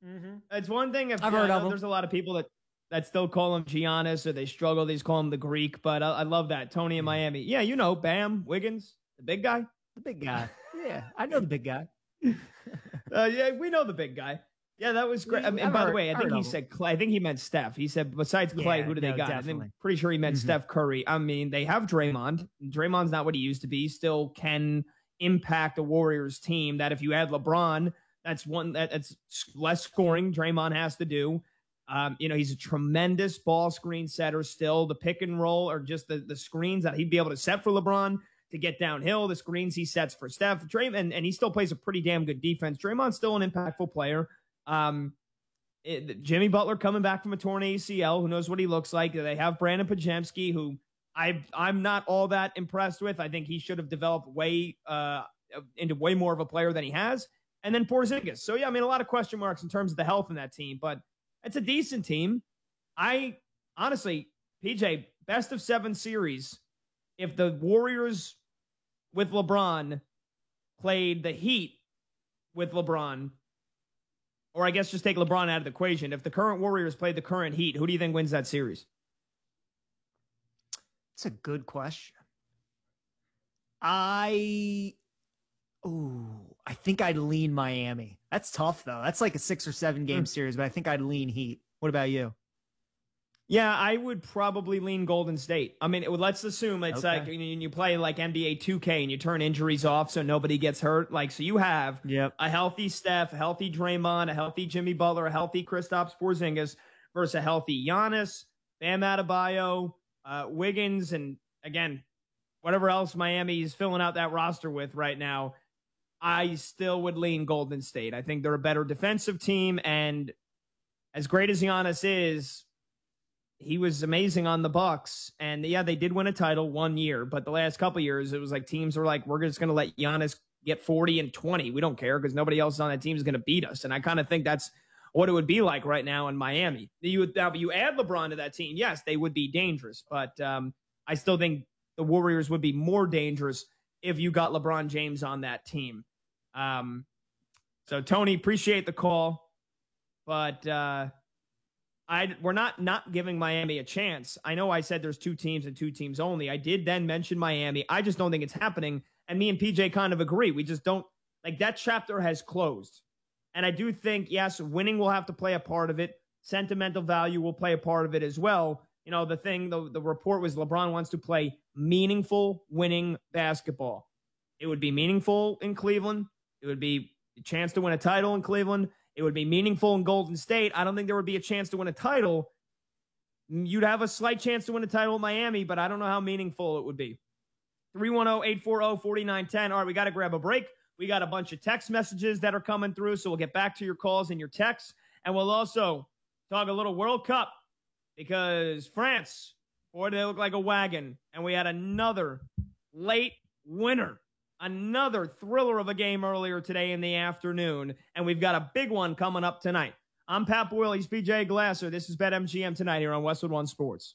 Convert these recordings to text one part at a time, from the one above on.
Mm-hmm. It's one thing if I've heard of him. There's a lot of people that still call him Giannis or they struggle. They just call him the Greek, but I love that. Tony in Miami. Yeah, Bam, Wiggins, the big guy. The big guy. Yeah, I know the big guy. Yeah, we know the big guy. Yeah, that was great. And by the way, I think he said Clay. I think he meant Steph. He said besides Clay, who do they got? Definitely. I'm pretty sure he meant Steph Curry. I mean, they have Draymond. Draymond's not what he used to be. He still can impact the Warriors team. That if you add LeBron, that's less scoring Draymond has to do. He's a tremendous ball screen setter still. The pick and roll or just the screens that he'd be able to set for LeBron to get downhill, the screens he sets for Steph. And he still plays a pretty damn good defense. Draymond's still an impactful player. Jimmy Butler coming back from a torn ACL. Who knows what he looks like? They have Brandon Podziemski, who I'm not all that impressed with. I think he should have developed into way more of a player than he has. And then Porzingis. So, yeah, I mean, a lot of question marks in terms of the health in that team, but it's a decent team. I honestly, PJ, best of 7 series. If the Warriors with LeBron played the Heat with LeBron, or I guess just take LeBron out of the equation. If the current Warriors played the current Heat, who do you think wins that series? It's a good question. I think I'd lean Miami. That's tough, though. That's like a 6 or 7 game series, but I think I'd lean Heat. What about you? Yeah, I would probably lean Golden State. I mean, let's assume it's like you play like NBA 2K and you turn injuries off so nobody gets hurt. Like, so you have a healthy Steph, a healthy Draymond, a healthy Jimmy Butler, a healthy Kristaps Porzingis versus a healthy Giannis, Bam Adebayo, Wiggins, and again, whatever else Miami is filling out that roster with right now. I still would lean Golden State. I think they're a better defensive team, and as great as Giannis is, he was amazing on the Bucks, and yeah, they did win a title 1 year, but the last couple of years, it was like teams were like, we're just going to let Giannis get 40 and 20. We don't care because nobody else on that team is going to beat us, and I kind of think that's what it would be like right now in Miami. You add LeBron to that team, yes, they would be dangerous, but I still think the Warriors would be more dangerous if you got LeBron James on that team. So Tony, appreciate the call, but we're not giving Miami a chance. I know I said there's 2 teams and 2 teams only. I did then mention Miami. I just don't think it's happening. And me and PJ kind of agree. We just don't like that chapter has closed. And I do think, yes, winning will have to play a part of it. Sentimental value will play a part of it as well. You know, the report was LeBron wants to play meaningful winning basketball. It would be meaningful in Cleveland. It would be a chance to win a title in Cleveland. It would be meaningful in Golden State. I don't think there would be a chance to win a title. You'd have a slight chance to win a title in Miami, but I don't know how meaningful it would be. 310-840-4910. All right, we got to grab a break. We got a bunch of text messages that are coming through, so we'll get back to your calls and your texts. And we'll also talk a little World Cup because France, boy, they look like a wagon. And we had another late winner. Another thriller of a game earlier today in the afternoon, and we've got a big one coming up tonight. I'm Pat Boyle. He's PJ Glasser. This is BetMGM tonight here on Westwood One Sports.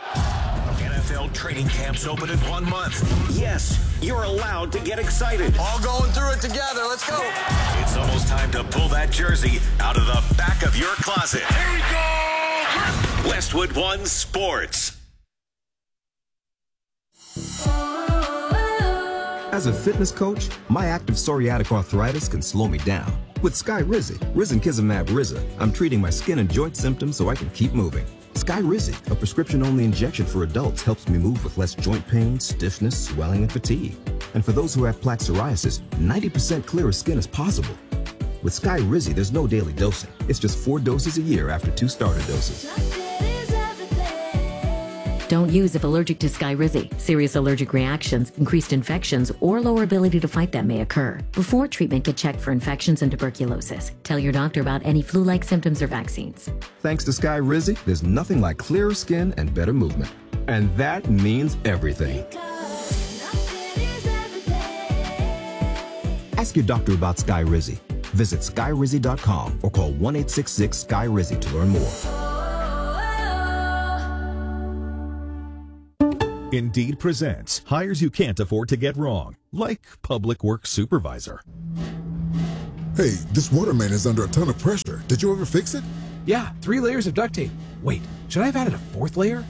NFL training camps open in 1 month. Yes, you're allowed to get excited. All going through it together. Let's go. It's almost time to pull that jersey out of the back of your closet. Here we go. Westwood One Sports. As a fitness coach, my active psoriatic arthritis can slow me down. With Skyrizi, Risankizumab Riza, I'm treating my skin and joint symptoms so I can keep moving. Skyrizi, a prescription-only injection for adults, helps me move with less joint pain, stiffness, swelling, and fatigue. And for those who have plaque psoriasis, 90% clearer skin is possible. With Skyrizi, there's no daily dosing. It's just 4 doses a year after 2 starter doses. Don't use if allergic to Skyrizi. Serious allergic reactions, increased infections, or lower ability to fight them may occur. Before treatment, get checked for infections and tuberculosis. Tell your doctor about any flu-like symptoms or vaccines. Thanks to Skyrizi, there's nothing like clearer skin and better movement. And that means everything. Ask your doctor about Skyrizi. Visit Skyrizi.com or call 1-866-SKY-RIZI to learn more. Indeed presents hires you can't afford to get wrong, like public works supervisor. Hey, this waterman is under a ton of pressure. Did you ever fix it? Yeah, 3 layers of duct tape. Wait, should I have added a 4th layer?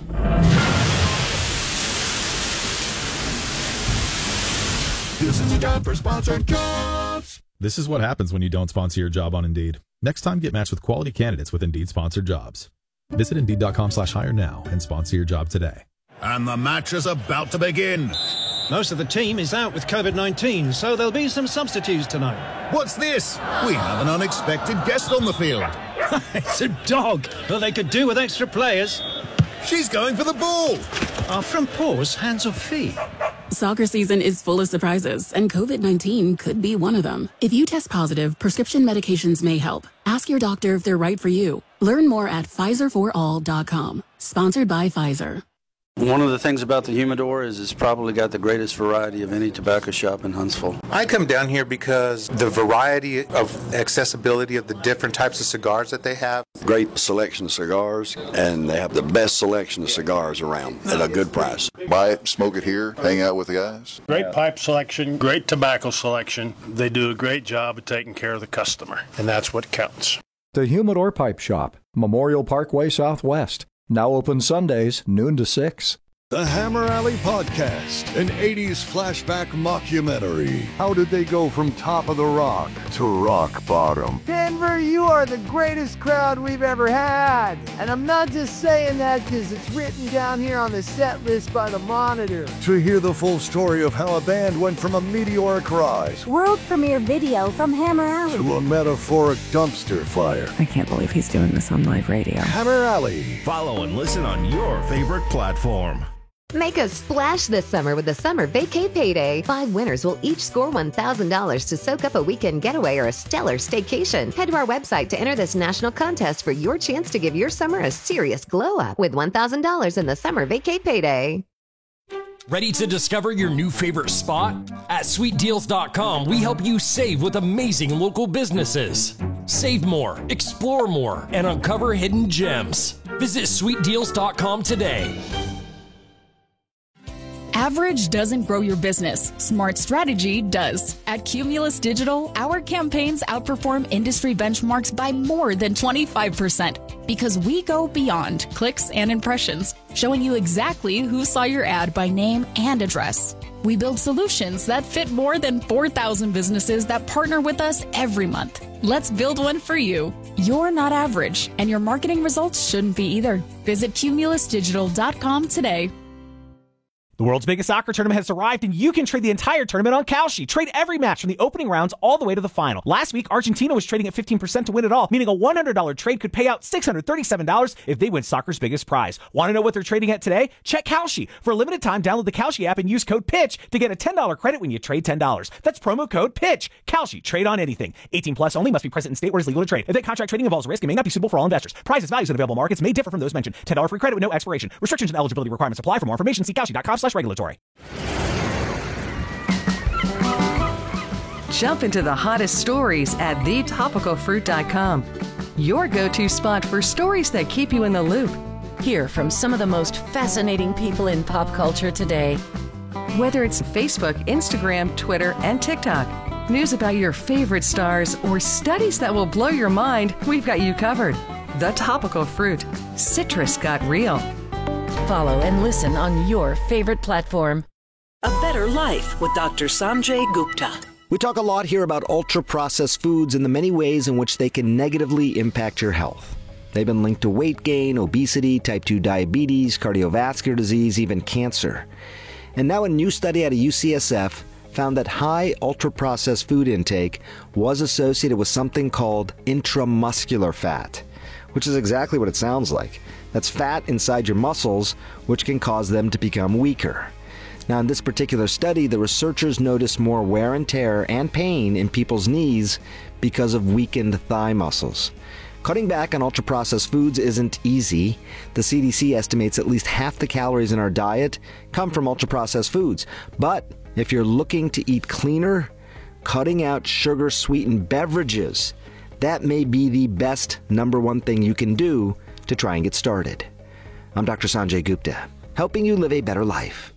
This is a job for sponsored jobs. This is what happens when you don't sponsor your job on Indeed. Next time, get matched with quality candidates with Indeed sponsored jobs. Visit Indeed.com/hire now and sponsor your job today. And the match is about to begin. Most of the team is out with COVID-19, so there'll be some substitutes tonight. What's this? We have an unexpected guest on the field. It's a dog. Well, they could do with extra players. She's going for the ball. Are front paws hands or feet? Soccer season is full of surprises, and COVID-19 could be one of them. If you test positive, prescription medications may help. Ask your doctor if they're right for you. Learn more at PfizerForAll.com. Sponsored by Pfizer. One of the things about the humidor is it's probably got the greatest variety of any tobacco shop in Huntsville. I come down here because the variety of accessibility of the different types of cigars that they have. Great selection of cigars, and they have the best selection of cigars around at a good price. Buy it, smoke it here, hang out with the guys. Great pipe selection, great tobacco selection. They do a great job of taking care of the customer, and that's what counts. The Humidor Pipe Shop, Memorial Parkway Southwest. Now open Sundays, noon to 6. The Hammer Alley Podcast, an 80s flashback mockumentary. How did they go from top of the rock to rock bottom? Denver, you are the greatest crowd we've ever had. And I'm not just saying that because it's written down here on the set list by the Monitor. To hear the full story of how a band went from a meteoric rise, world premiere video from Hammer Alley, to a metaphoric dumpster fire. I can't believe he's doing this on live radio. Hammer Alley. Follow and listen on your favorite platform. Make a splash this summer with the Summer Vacay Payday. 5 winners will each score $1,000 to soak up a weekend getaway or a stellar staycation. Head to our website to enter this national contest for your chance to give your summer a serious glow up with $1,000 in the Summer Vacay Payday. Ready to discover your new favorite spot? At SweetDeals.com, we help you save with amazing local businesses. Save more, explore more, and uncover hidden gems. Visit SweetDeals.com today. Average doesn't grow your business. Smart strategy does. At Cumulus Digital, our campaigns outperform industry benchmarks by more than 25% because we go beyond clicks and impressions, showing you exactly who saw your ad by name and address. We build solutions that fit more than 4,000 businesses that partner with us every month. Let's build one for you. You're not average, and your marketing results shouldn't be either. Visit cumulusdigital.com today. The world's biggest soccer tournament has arrived, and you can trade the entire tournament on Kalshi. Trade every match from the opening rounds all the way to the final. Last week, Argentina was trading at 15% to win it all, meaning a $100 trade could pay out $637 if they win soccer's biggest prize. Want to know what they're trading at today? Check Kalshi. For a limited time, download the Kalshi app and use code PITCH to get a $10 credit when you trade $10. That's promo code PITCH. Kalshi. Trade on anything. 18 plus only. Must be present in state where it's legal to trade. Event contract trading involves risk and may not be suitable for all investors. Prizes, values, and available markets may differ from those mentioned. $10 free credit with no expiration. Restrictions and eligibility requirements apply. For more information, see Kalshi.com/regulatory. Jump into the hottest stories at thetopicalfruit.com. Your go-to spot for stories that keep you in the loop. Hear from some of the most fascinating people in pop culture today. Whether it's Facebook, Instagram, Twitter, and TikTok, news about your favorite stars, or studies that will blow your mind, we've got you covered. The Topical Fruit. Citrus got real. Follow and listen on your favorite platform. A Better Life with Dr. Sanjay Gupta. We talk a lot here about ultra-processed foods and the many ways in which they can negatively impact your health. They've been linked to weight gain, obesity, type 2 diabetes, cardiovascular disease, even cancer. And now a new study out of UCSF found that high ultra-processed food intake was associated with something called intramuscular fat, which is exactly what it sounds like. That's fat inside your muscles, which can cause them to become weaker. Now, in this particular study, the researchers noticed more wear and tear and pain in people's knees because of weakened thigh muscles. Cutting back on ultra-processed foods isn't easy. The CDC estimates at least half the calories in our diet come from ultra-processed foods. But if you're looking to eat cleaner, cutting out sugar-sweetened beverages, that may be the best #1 thing you can do to try and get started. I'm Dr. Sanjay Gupta, helping you live a better life.